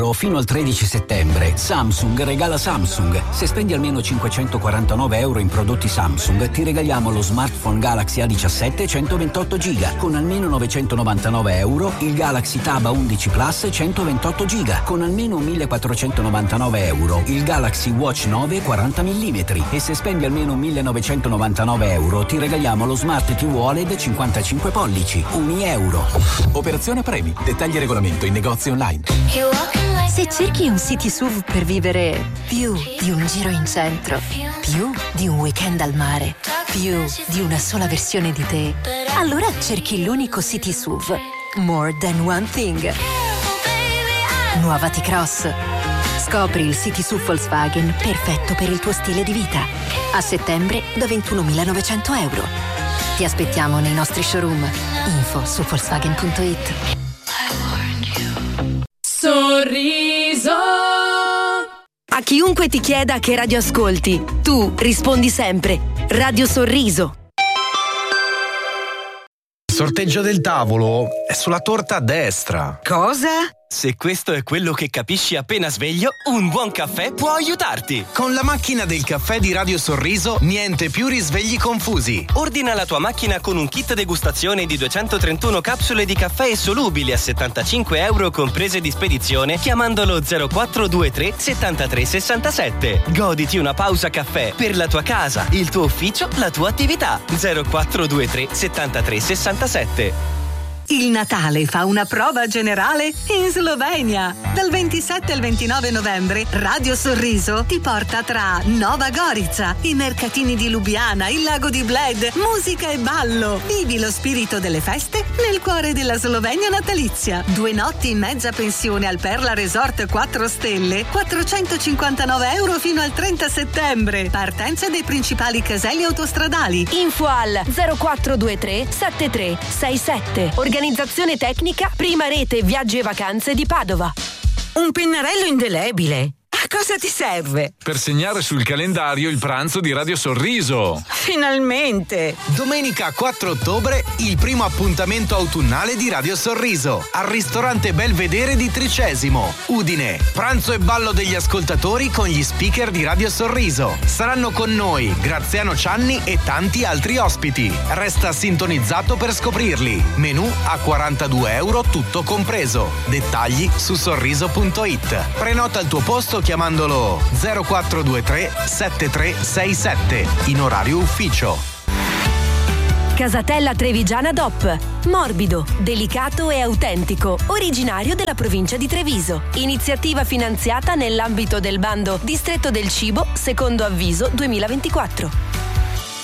Fino al 13 settembre Samsung regala Samsung. Se spendi almeno 549 euro in prodotti Samsung ti regaliamo lo smartphone Galaxy A17 128 GB. Con almeno 999 euro il Galaxy Tab A11 Plus 128 GB. Con almeno 1499 euro il Galaxy Watch 9 40 mm. E se spendi almeno 1999 euro ti regaliamo lo Smart TV OLED 55 pollici. €1. Operazione premi. Dettagli e regolamento in negozi online. Se cerchi un city SUV per vivere più di un giro in centro, più di un weekend al mare, più di una sola versione di te, allora cerchi l'unico city SUV More Than One Thing. Nuova T-Cross. Scopri il city SUV Volkswagen perfetto per il tuo stile di vita. A settembre da 21.900 euro. Ti aspettiamo nei nostri showroom. Info su Volkswagen.it. Sorriso. A chiunque ti chieda che radio ascolti, tu rispondi sempre Radio Sorriso. Il sorteggio del tavolo è sulla torta a destra. Cosa? Se questo è quello che capisci appena sveglio, un buon caffè può aiutarti. Con la macchina del caffè di Radio Sorriso, niente più risvegli confusi. Ordina la tua macchina con un kit degustazione di 231 capsule di caffè solubili a 75 euro comprese di spedizione chiamandolo 0423 73 67. Goditi una pausa caffè per la tua casa, il tuo ufficio, la tua attività. 0423 73 67. Il Natale fa una prova generale in Slovenia. Dal 27 al 29 novembre Radio Sorriso ti porta tra Nova Gorica, i mercatini di Lubiana, il lago di Bled, musica e ballo. Vivi lo spirito delle feste nel cuore della Slovenia natalizia. 2 notti in mezza pensione al Perla Resort 4 stelle, 459 euro fino al 30 settembre. Partenza dei principali caselli autostradali. Info al 0423 73 67. Organizzazione tecnica Prima Rete Viaggi e Vacanze di Padova. Un pennarello indelebile. A cosa ti serve? Per segnare sul calendario il pranzo di Radio Sorriso. Finalmente! Domenica 4 ottobre, il primo appuntamento autunnale di Radio Sorriso al ristorante Belvedere di Tricesimo, Udine. Pranzo e ballo degli ascoltatori con gli speaker di Radio Sorriso. Saranno con noi Graziano Cianni e tanti altri ospiti. Resta sintonizzato per scoprirli. Menù a 42 euro tutto compreso. Dettagli su sorriso.it. Prenota il tuo posto chiamandolo 0423 7367 in orario ufficio. Casatella Trevigiana DOP. Morbido, delicato e autentico, originario della provincia di Treviso. Iniziativa finanziata nell'ambito del bando Distretto del Cibo, secondo avviso 2024.